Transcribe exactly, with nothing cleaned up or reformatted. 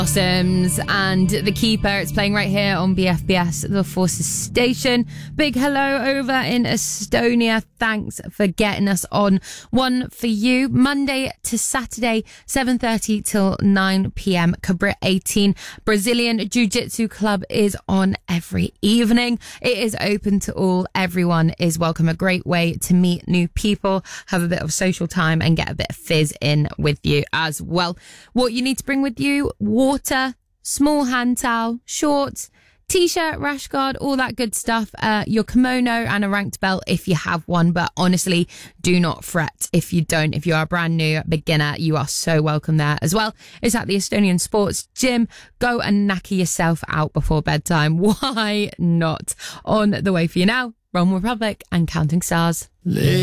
Blossoms and The Keeper. It's playing right here on B F B S, the Forces station. Big hello over in Estonia. Thanks for getting us on. One for you. Monday to Saturday, seven thirty till nine p.m. Cabrit eighteen Brazilian Jiu-Jitsu Club is on every evening. It is open to all. Everyone is welcome. A great way to meet new people, have a bit of social time and get a bit of fizz in with you as well. What you need to bring with you: water, small hand towel, shorts, t-shirt, rash guard, all that good stuff. Uh, your kimono and a ranked belt if you have one. But honestly, do not fret if you don't. If you are a brand new beginner, you are so welcome there as well. It's at the Estonian Sports Gym. Go and knacker yourself out before bedtime. Why not? On the way for you now, Rome Republic and Counting Stars.